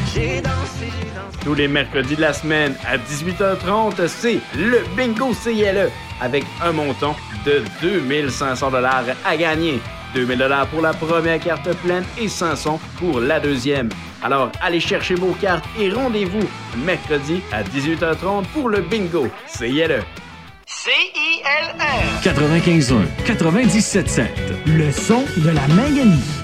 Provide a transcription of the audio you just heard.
J'ai dansé. Tous les mercredis de la semaine à 18h30, c'est le Bingo CILE avec un montant de 2500 $ à gagner. 2000 $ pour la première carte pleine et 500 pour la deuxième. Alors, allez chercher vos cartes et rendez-vous mercredi à 18h30 pour le Bingo CILE. CILR 95.1, 97.7. Le son de la Manganie.